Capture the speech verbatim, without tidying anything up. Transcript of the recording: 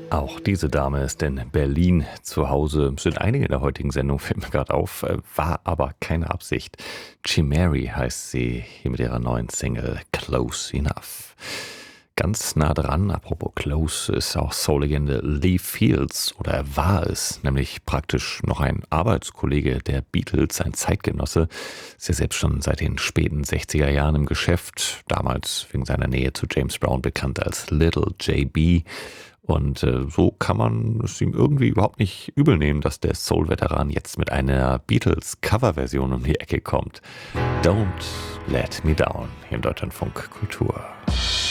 Auch diese Dame ist in Berlin zu Hause. Sind einige in der heutigen Sendung, fällt mir gerade auf, äh, war aber keine Absicht. Chimeri heißt sie hier mit ihrer neuen Single Close Enough. Ganz nah dran, apropos Close, ist auch Soul-Legende Lee Fields, oder er war es, nämlich praktisch noch ein Arbeitskollege der Beatles, ein Zeitgenosse. Ist ja selbst schon seit den späten sechziger Jahren im Geschäft, damals wegen seiner Nähe zu James Brown bekannt als Little J B. Und äh, so kann man es ihm irgendwie überhaupt nicht übel nehmen, dass der Soul-Veteran jetzt mit einer Beatles-Cover-Version um die Ecke kommt. Don't Let Me Down hier im Deutschlandfunk Kultur.